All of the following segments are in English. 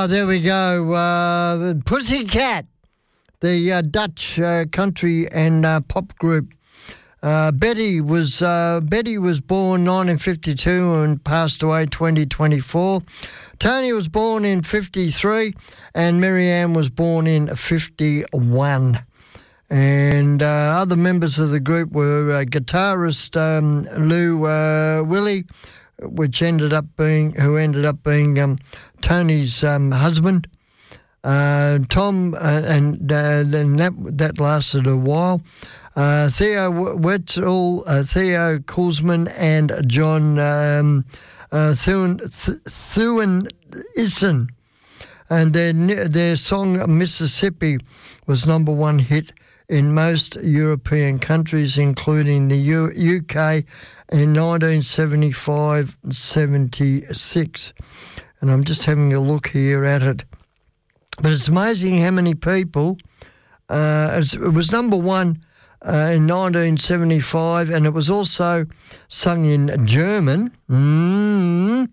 There we go. Pussycat, the Dutch country and pop group. Betty was born 1952 and passed away 2024. Tony was born in 53 and Marianne was born in 51. And other members of the group were guitarist Lou Willie, who ended up being Tony's husband. Tom, and then that lasted a while. Theo Wetzel, Theo Koolsman, and John Thuan Ison. And their song Mississippi was number one hit in most European countries, including the UK in 1975-76. And I'm just having a look here at it. But it's amazing how many people, it was number one in 1975, and it was also sung in German in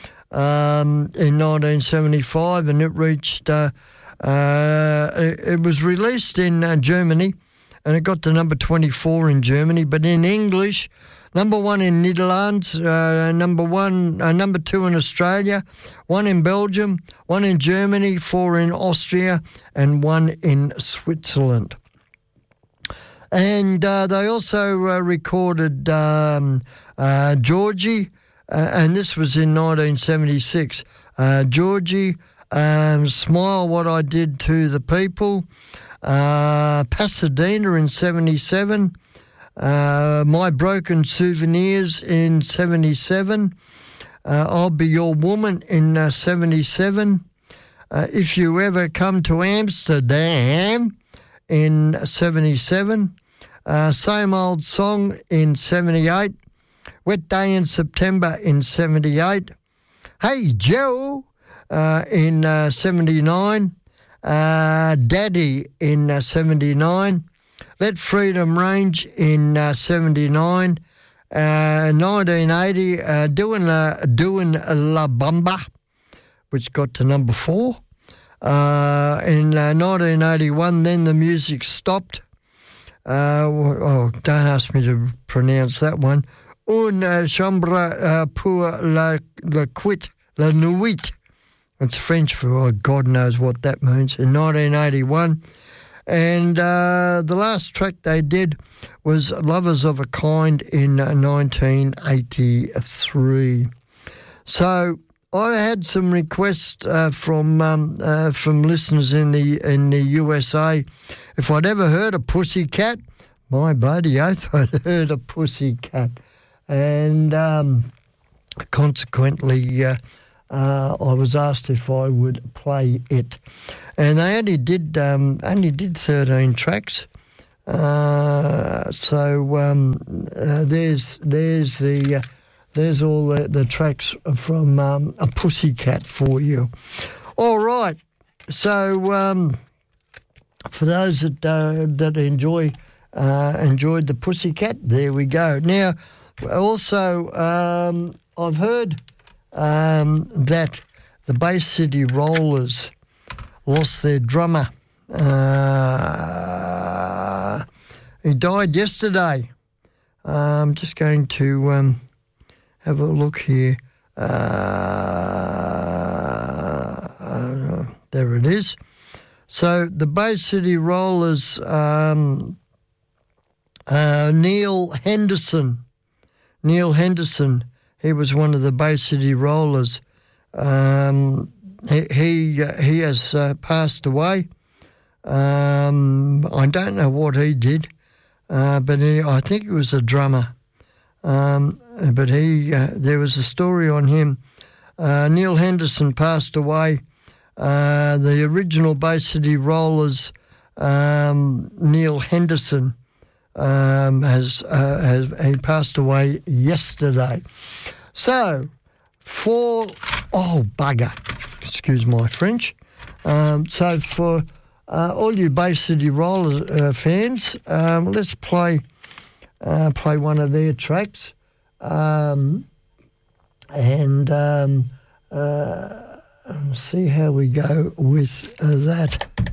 1975, and it reached, it was released in Germany, and it got to number 24 in Germany, but in English, number one in Netherlands, number two in Australia, one in Belgium, one in Germany, four in Austria, and one in Switzerland. And they also recorded Georgie, and this was in 1976. Georgie, Smile What I Did to the People, Pasadena in 77, My Broken Souvenirs in 77, I'll Be Your Woman in 77, If You Ever Come to Amsterdam in 77, Same Old Song in 78, Wet Day in September in 78, Hey Joe in 79, Daddy in 79, Let Freedom Range in 79, 1980, Doing La Bamba, which got to number 4. In 1981, Then the Music Stopped. Don't ask me to pronounce that one. Une chambre pour la nuit. It's French for God knows what that means. In 1981. And the last track they did was Lovers of a Kind in 1983. So I had some requests from listeners in the USA. If I'd ever heard a pussycat, my bloody oath, I'd heard a pussycat, and consequently, I was asked if I would play it, and they only did 13 tracks. There's all the tracks from a pussycat for you. All right. So for those that enjoyed the pussycat, there we go. Now, also, I've heard that the Bay City Rollers lost their drummer. He died yesterday. I'm just going to have a look here. There it is. So the Bay City Rollers, Neil Henderson, he was one of the Bay City Rollers. He has passed away. I don't know what he did, but I think he was a drummer. But there was a story on him. Neil Henderson passed away. The original Bay City Rollers, Neil Henderson, he passed away yesterday. So, bugger, excuse my French. So for all you Bay City Rollers fans, let's play one of their tracks. see how we go with that.